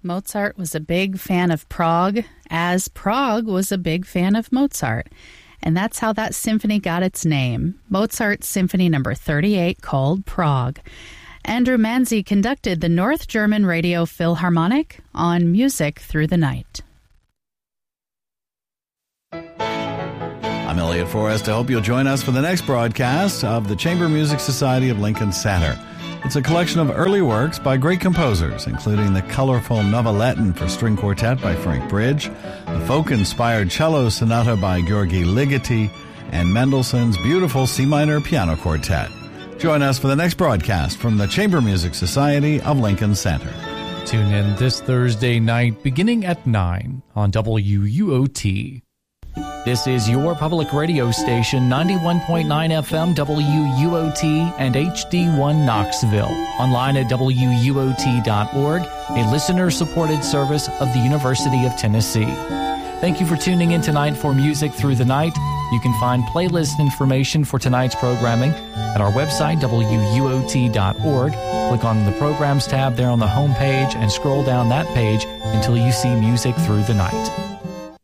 Mozart was a big fan of Prague, as Prague was a big fan of Mozart. And that's how that symphony got its name, Mozart's Symphony No. 38, called Prague. Andrew Manzi conducted the North German Radio Philharmonic on Music Through the Night. I'm Elliot Forrest. I hope you'll join us for the next broadcast of the Chamber Music Society of Lincoln Center. It's a collection of early works by great composers, including the colorful Novelletten for String Quartet by Frank Bridge, the folk-inspired Cello Sonata by György Ligeti, and Mendelssohn's beautiful C minor piano quartet. Join us for the next broadcast from the Chamber Music Society of Lincoln Center. Tune in this Thursday night beginning at 9 on WUOT. This is your public radio station, 91.9 FM WUOT and HD1 Knoxville. Online at WUOT.org, a listener-supported service of the University of Tennessee. Thank you for tuning in tonight for Music Through the Night. You can find playlist information for tonight's programming at our website, WUOT.org. Click on the Programs tab there on the home page and scroll down that page until you see Music Through the Night.